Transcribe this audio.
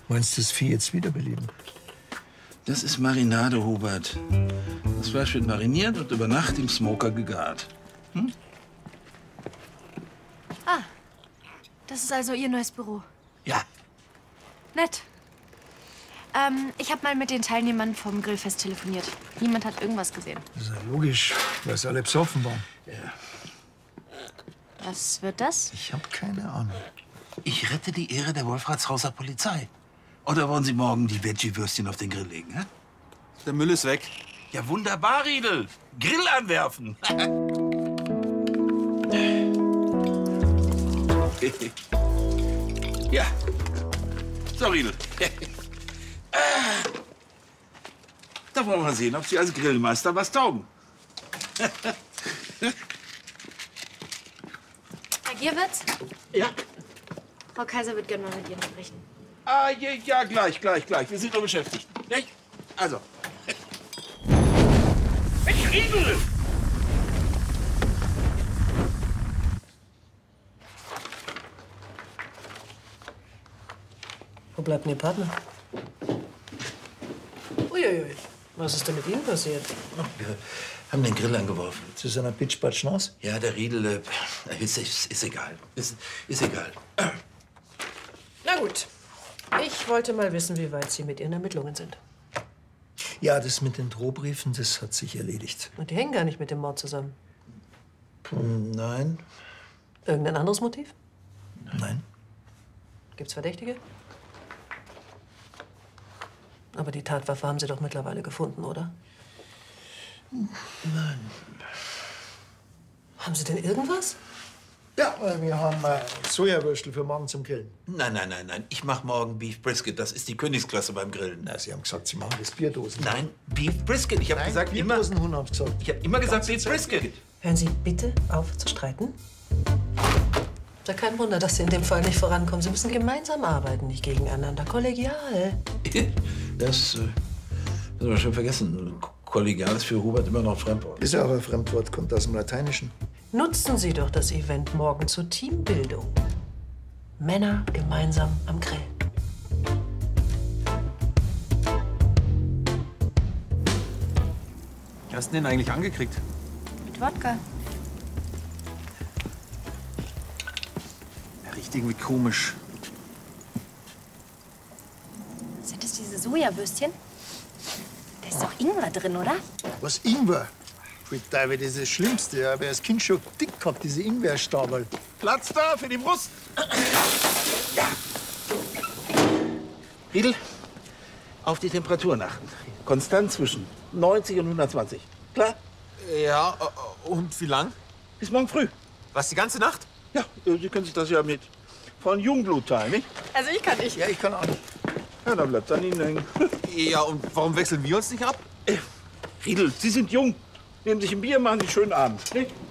Meinst du das Vieh jetzt wiederbeleben? Das ist Marinade, Hubert. Das Fleisch wird mariniert und über Nacht im Smoker gegart. Hm? Ah, das ist also Ihr neues Büro. Ja. Nett. Ich habe mal mit den Teilnehmern vom Grillfest telefoniert. Niemand hat irgendwas gesehen. Das ist ja logisch, weil sie alle besoffen waren. Ja. Was wird das? Ich habe keine Ahnung. Ich rette die Ehre der Wolfratshauser Polizei. Oder wollen Sie morgen die Veggie-Würstchen auf den Grill legen? Hä? Der Müll ist weg. Ja, wunderbar, Riedel. Grill anwerfen. Ja. So, Riedel. Da wollen wir mal sehen, ob Sie als Grillmeister was taugen. Herr Gierwitz? Ja. Frau Kaiser wird gerne mal mit Ihnen sprechen. Ah, ja, gleich. Wir sind noch beschäftigt. Nicht? Also. Hey, Riedel! Wo bleibt denn Ihr Partner? Uiuiui, was ist denn mit Ihnen passiert? Wir haben den Grill angeworfen. Zu seiner Pitschpatsch nass? Ja, der Riedel, ist egal. Ist egal. Na gut. Ich wollte mal wissen, wie weit Sie mit Ihren Ermittlungen sind. Ja, das mit den Drohbriefen, das hat sich erledigt. Und die hängen gar nicht mit dem Mord zusammen. Nein. Irgendein anderes Motiv? Nein. Gibt's Verdächtige? Aber die Tatwaffe haben Sie doch mittlerweile gefunden, oder? Nein. Haben Sie denn irgendwas? Ja, wir haben Sojawürstel für morgen zum Grillen. Nein. Ich mach morgen Beef Brisket. Das ist die Königsklasse beim Grillen. Na, Sie haben gesagt, Sie machen das Bierdosen. Nein, Beef Brisket. Ich habe gesagt, immer. Bierdosenhuhn, haben Sie gesagt. Ich habe immer gesagt, Beef Brisket. Hören Sie bitte auf zu streiten. Ist ja kein Wunder, dass Sie in dem Fall nicht vorankommen. Sie müssen gemeinsam arbeiten, nicht gegeneinander. Kollegial. Das haben wir schon vergessen. Kollegial ist für Hubert immer noch ein Fremdwort. Ist ja aber ein Fremdwort, kommt aus dem Lateinischen. Nutzen Sie doch das Event morgen zur Teambildung. Männer gemeinsam am Grill. Wie hast du den eigentlich angekriegt? Mit Wodka. Er riecht irgendwie komisch. Sind das diese Sojawürstchen? Da ist doch Ingwer drin, oder? Was, Ingwer? Für David, das ist das Schlimmste. Ich habe als Kind schon dick gehabt, diese Ingwerstadel. Platz da für die Brust. Ja. Riedel, auf die Temperaturen achten. Konstant zwischen 90 und 120. Klar? Ja, und wie lang? Bis morgen früh. Was, die ganze Nacht? Ja, Sie können sich das ja mit von Jungblut teilen, nicht? Also ich kann nicht. Ja, ich kann auch nicht. Ja, dann bleibt an Ihnen hängen. Ja, und warum wechseln wir uns nicht ab? Riedel, Sie sind jung. Nehmen sich ein Bier, machen sich einen schönen Abend. Nicht?